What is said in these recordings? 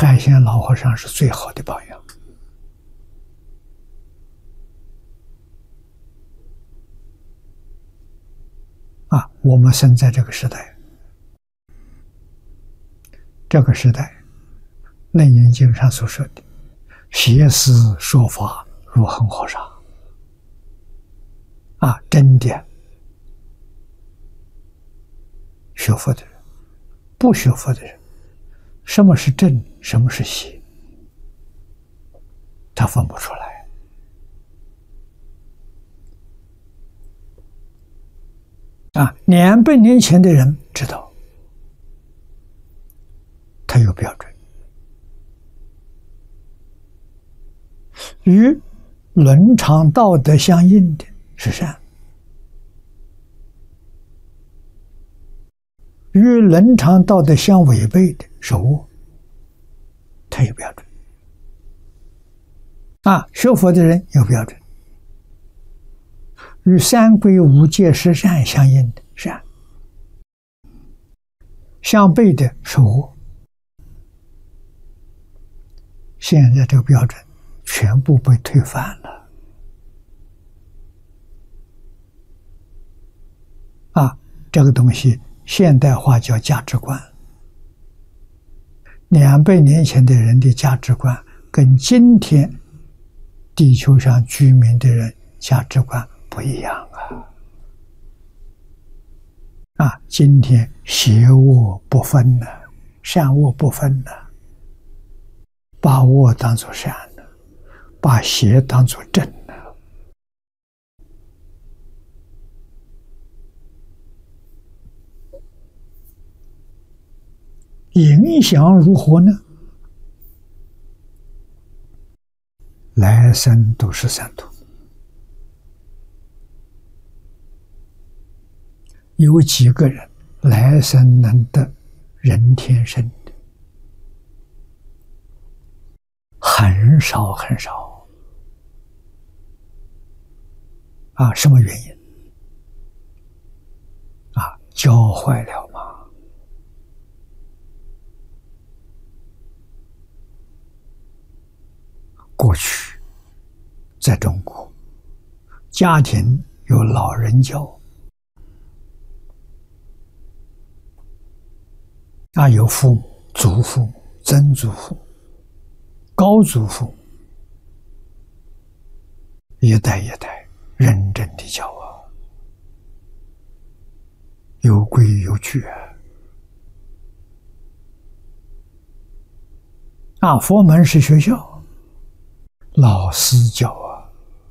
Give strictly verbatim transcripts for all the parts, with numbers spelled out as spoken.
海鲜老和尚是最好的榜样啊！我们生在这个时代，这个时代，《楞严经》上所说的“邪思说法如恒河沙”，啊，真的学佛的人，不学佛的人，什么是正，什么是邪，他分不出来。啊，两百年前的人知道，他有标准，与伦常道德相应的是善，与伦常道德相违背的是恶，他有标准。啊，学佛的人有标准，与三规五戒十善相应的善，相悖的是恶。现在这个标准全部被推翻了。啊，这个东西现代化叫价值观。两百年前的人的价值观跟今天地球上居民的人价值观不一样啊！啊，今天邪恶不分了，善恶不分了，把恶当作善了，把邪当作正了。影响如何呢？来生都是三途。有几个人来生能得人天生的？很少很少。啊，什么原因？啊，教坏了嘛。过去在中国，家庭有老人教，啊，有父母、祖父母、曾祖父母、高祖父母，一代一代认真的教啊，有规有矩啊。佛门是学校，老师教啊，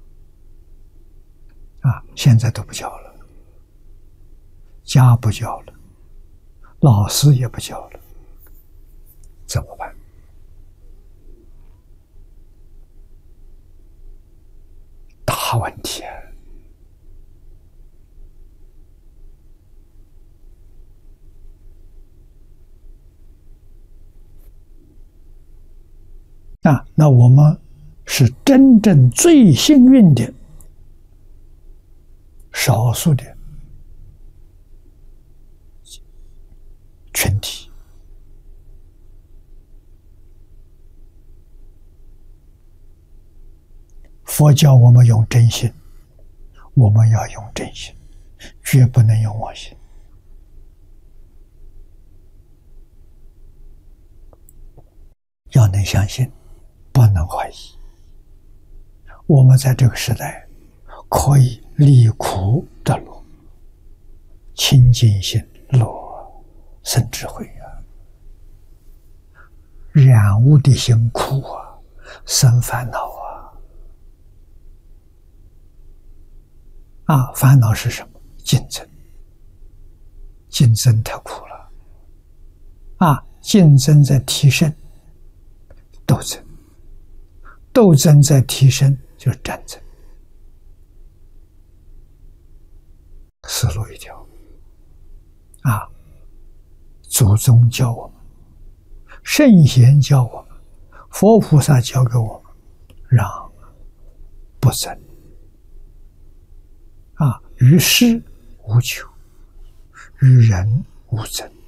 啊，现在都不教了，家不教了，老师也不教了，怎么办？大问题啊！啊，那我们是真正最幸运的少数的群体。佛教我们用真心，我们要用真心，绝不能用妄心。要能相信，不能怀疑。我们在这个时代可以离苦得乐，清净心乐生智慧啊！染污的心苦啊，生烦恼啊！啊，烦恼是什么？竞争，竞争太苦了啊！竞争在提升，斗争，斗争在提升，就是战争。思路一条啊！祖宗教我们，圣贤教我们，佛菩萨教给我们，让不争啊，于事无求，与人无争。